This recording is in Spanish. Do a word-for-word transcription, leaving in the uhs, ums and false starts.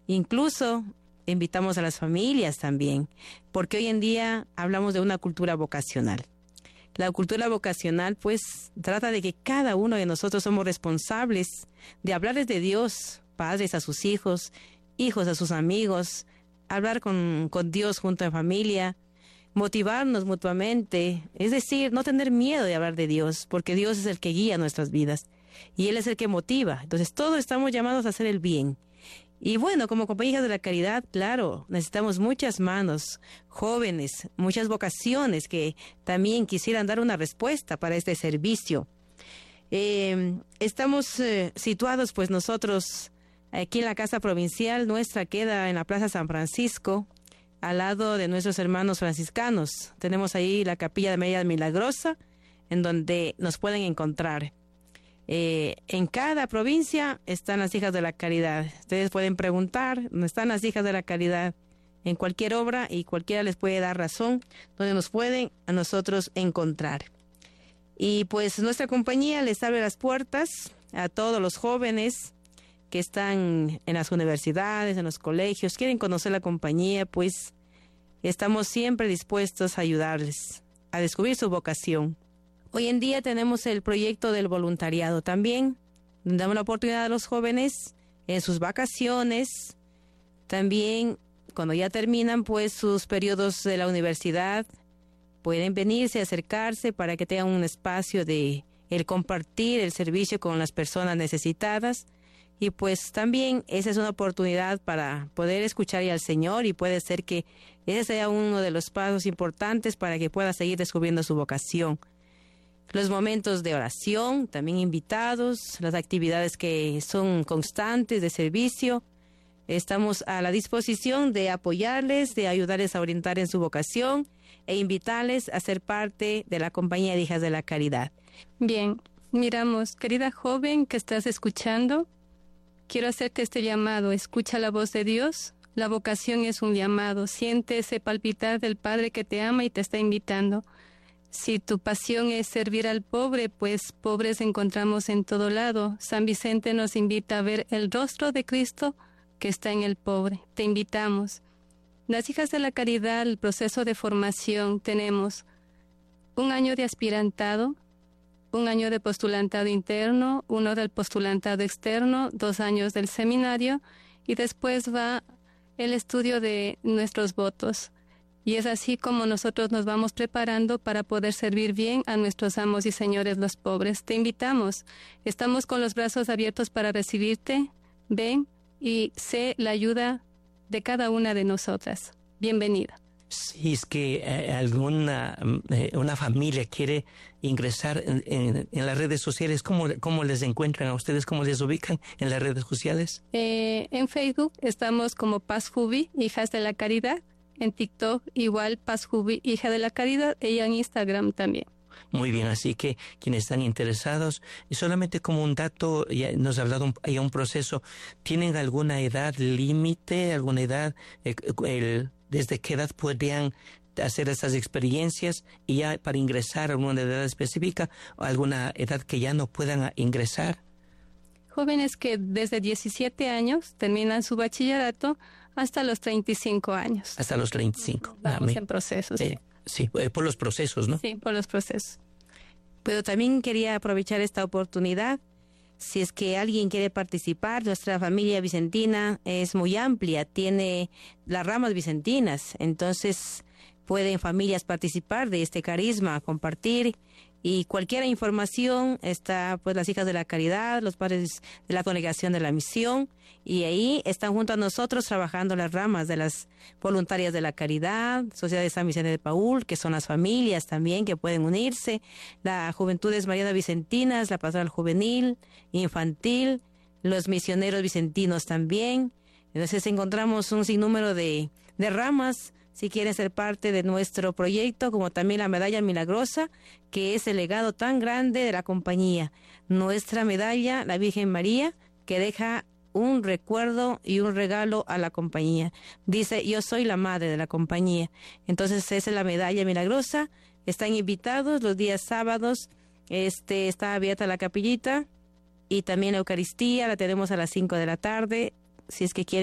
Incluso invitamos a las familias también, porque hoy en día hablamos de una cultura vocacional. La cultura vocacional, pues, trata de que cada uno de nosotros somos responsables de hablarles de Dios, padres a sus hijos, hijos a sus amigos, hablar con, con Dios junto en familia, motivarnos mutuamente, es decir, no tener miedo de hablar de Dios, porque Dios es el que guía nuestras vidas y Él es el que motiva. Entonces, todos estamos llamados a hacer el bien. Y bueno, como compañías de la caridad, claro, necesitamos muchas manos, jóvenes, muchas vocaciones que también quisieran dar una respuesta para este servicio. Eh, estamos eh, situados, pues nosotros, aquí en la Casa Provincial, nuestra queda en la Plaza San Francisco, al lado de nuestros hermanos franciscanos. Tenemos ahí la Capilla de María Milagrosa, en donde nos pueden encontrar. Eh, en cada provincia están las Hijas de la Caridad. Ustedes pueden preguntar dónde están las Hijas de la Caridad en cualquier obra y cualquiera les puede dar razón donde nos pueden a nosotros encontrar. Y pues nuestra compañía les abre las puertas a todos los jóvenes que están en las universidades, en los colegios, quieren conocer la compañía, pues estamos siempre dispuestos a ayudarles a descubrir su vocación. Hoy en día tenemos el proyecto del voluntariado también, donde damos la oportunidad a los jóvenes en sus vacaciones, también cuando ya terminan pues sus periodos de la universidad, pueden venirse, acercarse para que tengan un espacio de el compartir el servicio con las personas necesitadas. Y pues también esa es una oportunidad para poder escuchar al Señor y puede ser que ese sea uno de los pasos importantes para que pueda seguir descubriendo su vocación. Los momentos de oración, también invitados, las actividades que son constantes de servicio. Estamos a la disposición de apoyarles, de ayudarles a orientar en su vocación e invitarles a ser parte de la compañía de Hijas de la Caridad. Bien, miramos, querida joven que estás escuchando, quiero hacerte este llamado, escucha la voz de Dios. La vocación es un llamado, siente ese palpitar del Padre que te ama y te está invitando. Si tu pasión es servir al pobre, pues pobres encontramos en todo lado. San Vicente nos invita a ver el rostro de Cristo que está en el pobre. Te invitamos. Las Hijas de la Caridad, el proceso de formación, tenemos un año de aspirantado, un año de postulantado interno, uno del postulantado externo, dos años del seminario y después va el estudio de nuestros votos. Y es así como nosotros nos vamos preparando para poder servir bien a nuestros amos y señores los pobres. Te invitamos. Estamos con los brazos abiertos para recibirte. Ven y sé la ayuda de cada una de nosotras. Bienvenida. Si es que eh, alguna eh, una familia quiere ingresar en, en, en las redes sociales, ¿cómo, ¿cómo les encuentran a ustedes? ¿Cómo les ubican en las redes sociales? Eh, en Facebook estamos como Paz Jubi, Hijas de la Caridad. En TikTok igual Paz Jubi, Hija de la Caridad, y en Instagram también. Muy bien, así que quienes están interesados, y solamente como un dato, ya nos ha hablado un, hay un proceso, ¿tienen alguna edad límite, alguna edad, eh, el, desde qué edad podrían hacer estas experiencias y ya para ingresar a alguna edad específica o alguna edad que ya no puedan ingresar? Jóvenes que desde diecisiete años terminan su bachillerato hasta los treinta y cinco años. Hasta los treinta y cinco. Vamos ah, en procesos. Eh, sí, eh, por los procesos, ¿no? Sí, por los procesos. Pero también quería aprovechar esta oportunidad. Si es que alguien quiere participar, nuestra familia vicentina es muy amplia, tiene las ramas vicentinas, entonces pueden familias participar de este carisma, compartir, y cualquier información está pues las Hijas de la Caridad, los padres de la Congregación de la Misión, y ahí están junto a nosotros trabajando las ramas de las voluntarias de la caridad, Sociedad de San Vicente de Paúl, que son las familias también que pueden unirse, la Juventudes Marianas Vicentinas, la Pastoral Juvenil, Infantil, los misioneros vicentinos también. Entonces encontramos un sinnúmero de, de ramas. Si quieren ser parte de nuestro proyecto, como también la medalla milagrosa, que es el legado tan grande de la compañía. Nuestra medalla, la Virgen María, que deja un recuerdo y un regalo a la compañía. Dice, yo soy la madre de la compañía. Entonces, esa es la medalla milagrosa. Están invitados los días sábados. Este, está abierta la capillita y también la Eucaristía. La tenemos a las cinco de la tarde. Si es que quieren